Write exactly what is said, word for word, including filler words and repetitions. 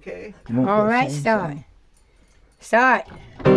okay? You want All that right, same start. song? Start.